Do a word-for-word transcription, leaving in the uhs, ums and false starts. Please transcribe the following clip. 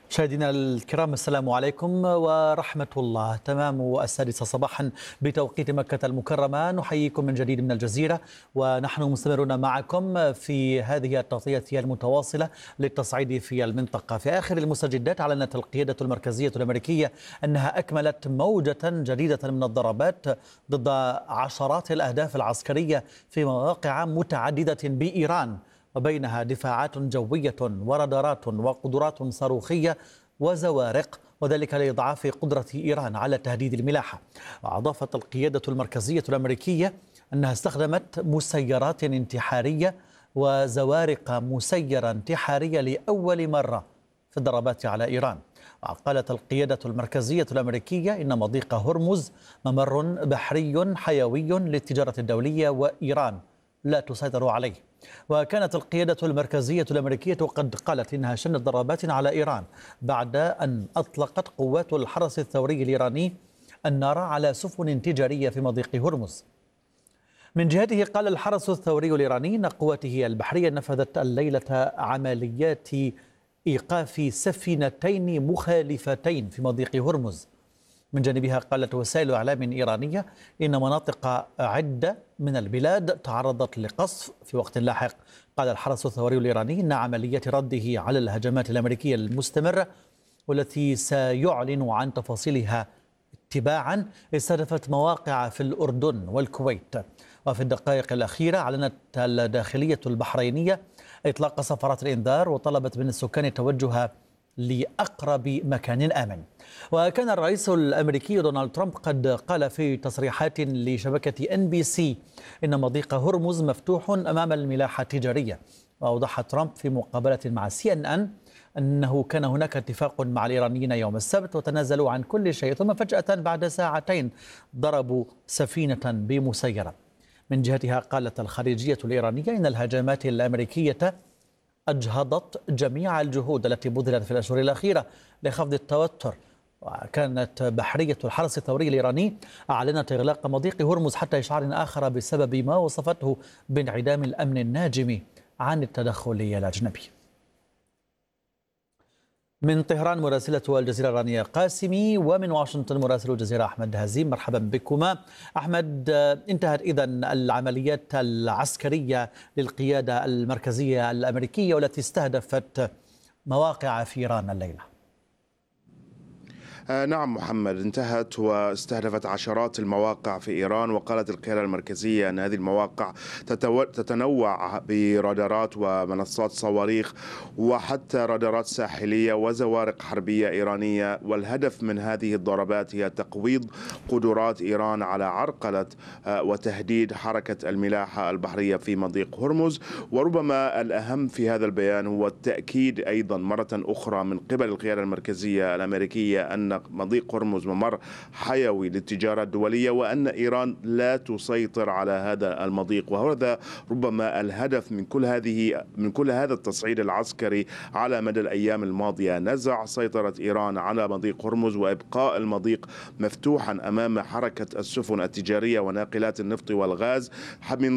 مشاهدينا الكرام، السلام عليكم ورحمة الله. تمام السادسة صباحا بتوقيت مكة المكرمة، نحييكم من جديد من الجزيرة، ونحن مستمرون معكم في هذه التغطية المتواصلة للتصعيد في المنطقة. في آخر المستجدات أعلنت القيادة المركزية الأمريكية أنها أكملت موجة جديدة من الضربات ضد عشرات الأهداف العسكرية في مواقع متعددة بإيران، وبينها دفاعات جوية ورادارات وقدرات صاروخية وزوارق، وذلك لإضعاف قدرة إيران على تهديد الملاحة. وأضافت القيادة المركزية الأمريكية أنها استخدمت مسيرات انتحارية وزوارق مسيرة انتحارية لأول مرة في الضربات على إيران. وقالت القيادة المركزية الأمريكية إن مضيق هرمز ممر بحري حيوي للتجارة الدولية، وإيران لا تسيطر عليه. وكانت القيادة المركزية الأمريكية قد قالت إنها شنت ضربات على إيران بعد أن أطلقت قوات الحرس الثوري الإيراني النار على سفن تجارية في مضيق هرمز. من جهته قال الحرس الثوري الإيراني إن قواته البحرية نفذت الليلة عمليات إيقاف سفينتين مخالفتين في مضيق هرمز. من جانبها قالت وسائل إعلام إيرانية إن مناطق عدة من البلاد تعرضت لقصف في وقت لاحق. قال الحرس الثوري الإيراني إن عملية رده على الهجمات الأمريكية المستمرة، والتي سيعلن عن تفاصيلها تباعا، استهدفت مواقع في الأردن والكويت. وفي الدقائق الأخيرة أعلنت الداخلية البحرينية إطلاق صفارات الإنذار، وطلبت من السكان التوجه لأقرب مكان آمن. وكان الرئيس الأمريكي دونالد ترامب قد قال في تصريحات لشبكة إن بي سي إن مضيق هرمز مفتوح أمام الملاحة التجارية. وأوضح ترامب في مقابلة مع سي إن إن أنه كان هناك اتفاق مع الإيرانيين يوم السبت وتنازلوا عن كل شيء، ثم فجأة بعد ساعتين ضربوا سفينة بمسيرة. من جهتها قالت الخارجية الإيرانية إن الهجمات الأمريكية أجهضت جميع الجهود التي بذلت في الأشهر الأخيرة لخفض التوتر. وكانت بحرية الحرس الثوري الإيراني أعلنت إغلاق مضيق هرمز حتى إشعار آخر بسبب ما وصفته بانعدام الأمن الناجم عن التدخل الأجنبي. من طهران مراسلة الجزيرة رانيا قاسمي، ومن واشنطن مراسل الجزيرة أحمد هزيم. مرحبا بكما. أحمد، انتهت إذن العمليات العسكرية للقيادة المركزية الأمريكية والتي استهدفت مواقع في إيران الليلة. آه نعم محمد، انتهت واستهدفت عشرات المواقع في إيران، وقالت القيادة المركزية أن هذه المواقع تتنوع برادارات ومنصات صواريخ وحتى رادارات ساحلية وزوارق حربية إيرانية، والهدف من هذه الضربات هي تقويض قدرات إيران على عرقلة آه وتهديد حركة الملاحة البحرية في مضيق هرمز. وربما الأهم في هذا البيان هو التأكيد أيضا مرة أخرى من قبل القيادة المركزية الأمريكية أن مضيق هرمز ممر حيوي للتجارة الدولية، وأن إيران لا تسيطر على هذا المضيق. وهذا ربما الهدف من كل هذه من كل هذا التصعيد العسكري على مدى الأيام الماضية، نزع سيطرة إيران على مضيق هرمز وإبقاء المضيق مفتوحا أمام حركة السفن التجارية وناقلات النفط والغاز من